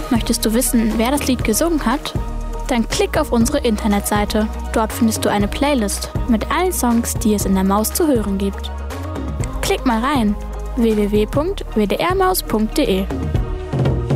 Möchtest du wissen, wer das Lied gesungen hat? Dann klick auf unsere Internetseite. Dort findest du eine Playlist mit allen Songs, die es in der Maus zu hören gibt. Klick mal rein: www.wdrmaus.de